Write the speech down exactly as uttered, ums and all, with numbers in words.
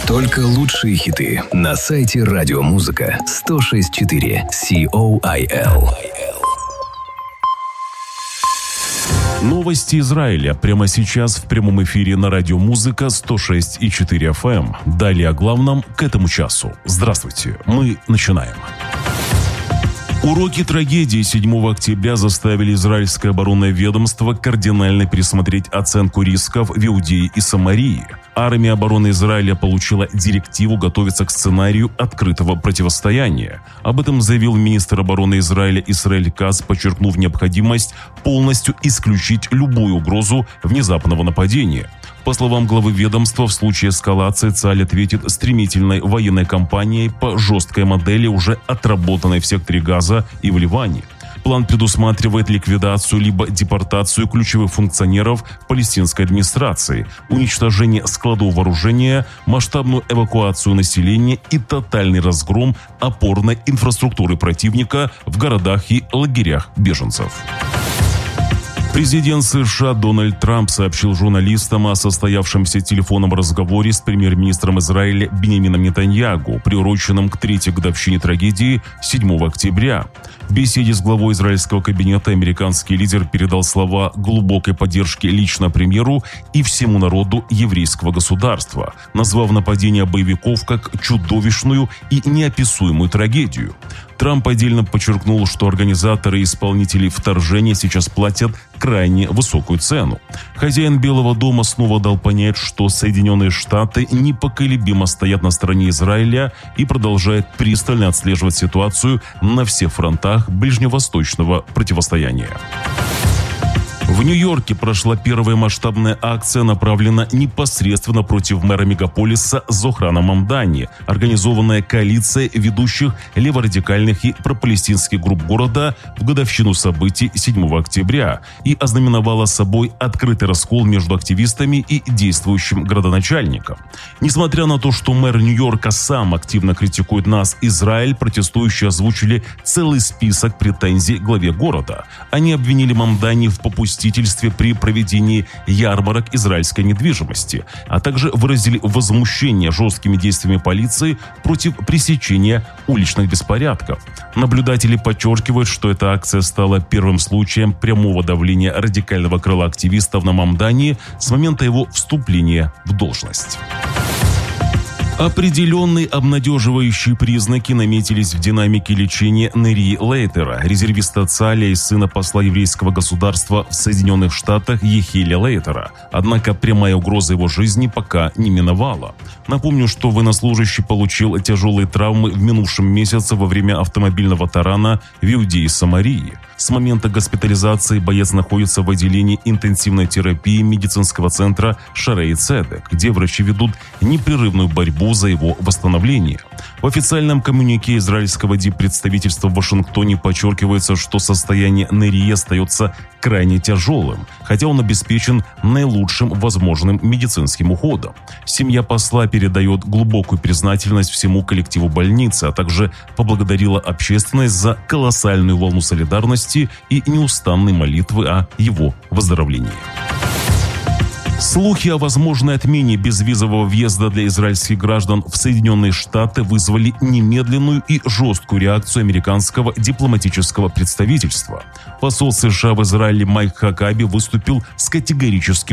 Только лучшие хиты на сайте Радиомузыка сто шесть и четыре ком. Новости Израиля прямо сейчас в прямом эфире на Радиомузыка сто шесть и четыре эф эм. Далее о главном к этому часу. Здравствуйте, мы начинаем. Уроки трагедии седьмого октября заставили израильское оборонное ведомство кардинально пересмотреть оценку рисков в Иудее и Самарии. Армия обороны Израиля получила директиву готовиться к сценарию открытого противостояния. Об этом заявил министр обороны Израиля Исраэль Кац, подчеркнув необходимость полностью исключить любую угрозу внезапного нападения. По словам главы ведомства, в случае эскалации Цахаль ответит стремительной военной кампанией по жесткой модели, уже отработанной в секторе Газа и в Ливане. План предусматривает ликвидацию либо депортацию ключевых функционеров палестинской администрации, уничтожение складов вооружения, масштабную эвакуацию населения и тотальный разгром опорной инфраструктуры противника в городах и лагерях беженцев. Президент США Дональд Трамп сообщил журналистам о состоявшемся телефонном разговоре с премьер-министром Израиля Биньямином Нетаньяху, приуроченном к третьей годовщине трагедии седьмого октября. В беседе с главой израильского кабинета американский лидер передал слова глубокой поддержки лично премьеру и всему народу еврейского государства, назвав нападение боевиков как чудовищную и неописуемую трагедию. Трамп отдельно подчеркнул, что организаторы и исполнители вторжения сейчас платят крайне высокую цену. Хозяин Белого дома снова дал понять, что Соединенные Штаты непоколебимо стоят на стороне Израиля и продолжают пристально отслеживать ситуацию на всех фронтах ближневосточного противостояния. В Нью-Йорке прошла первая масштабная акция, направленная непосредственно против мэра мегаполиса Зохрана Мамдани, организованная коалицией ведущих леворадикальных и пропалестинских групп города в годовщину событий седьмого октября и ознаменовала собой открытый раскол между активистами и действующим градоначальником. Несмотря на то, что мэр Нью-Йорка сам активно критикует нас, Израиль, протестующие озвучили целый список претензий главе города. Они обвинили Мамдани в попустительстве при проведении ярмарок израильской недвижимости, а также выразили возмущение жесткими действиями полиции против пресечения уличных беспорядков. Наблюдатели подчеркивают, что эта акция стала первым случаем прямого давления радикального крыла активистов на Мамдани с момента его вступления в должность. Определенные обнадеживающие признаки наметились в динамике лечения Нерии Лейтера, резервиста Цахаля и сына посла еврейского государства в Соединенных Штатах Ехиля Лейтера. Однако прямая угроза его жизни пока не миновала. Напомню, что военнослужащий получил тяжелые травмы в минувшем месяце во время автомобильного тарана в Иудее и Самарии. С момента госпитализации боец находится в отделении интенсивной терапии медицинского центра Шарей Цедек, где врачи ведут непрерывную борьбу за его восстановление. В официальном коммюнике израильского диппредставительства в Вашингтоне подчеркивается, что состояние Нерии остается крайне тяжелым, хотя он обеспечен наилучшим возможным медицинским уходом. Семья посла передает глубокую признательность всему коллективу больницы, а также поблагодарила общественность за колоссальную волну солидарности и неустанной молитвы о его выздоровлении. Слухи о возможной отмене безвизового въезда для израильских граждан в Соединенные Штаты вызвали немедленную и жесткую реакцию американского дипломатического представительства. Посол США в Израиле Майк Хакаби выступил с категорическим